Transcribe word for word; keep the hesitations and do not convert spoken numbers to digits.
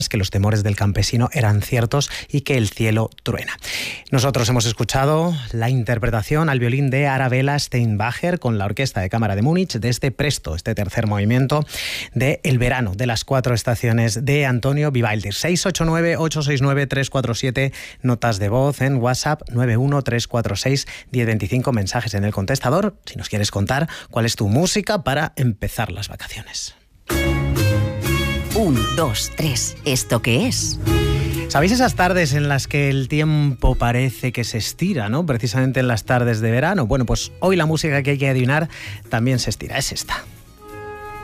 que los temores del campesino eran ciertos y que el cielo truena. Nosotros hemos escuchado la interpretación al violín de Arabella Steinbacher con la Orquesta de Cámara de Múnich de este Presto, este tercer movimiento de El verano de las cuatro estaciones de Antonio Vivaldi. seis ocho nueve, ocho seis nueve, tres cuatro siete, notas de voz en WhatsApp nueve uno tres cuatro seis, uno cero dos cinco, mensajes en el contestador si nos quieres contar cuál es tu música para empezar las vacaciones. Un, dos, tres. ¿Esto qué es? ¿Sabéis esas tardes en las que el tiempo parece que se estira, ¿no? Precisamente en las tardes de verano. Bueno, pues hoy la música que hay que adivinar también se estira. Es esta.